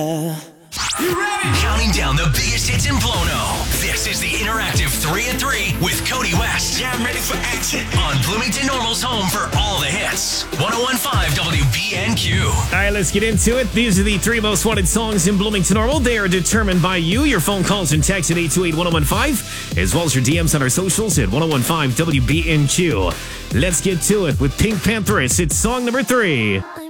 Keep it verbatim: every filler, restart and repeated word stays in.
You ready? Counting down the biggest hits in Blono. This is the interactive three at three with Cody West. Yeah, I'm ready for action. On Bloomington Normal's home for all the hits. one oh one point five W B N Q. All right, let's get into it. These are the three most wanted songs in Bloomington Normal. They are determined by you. Your phone calls and texts at eight two eight, one oh one five, as well as your D Ms on our socials at one oh one five W B N Q. Let's get to it with Pink Panthers. It's song number three.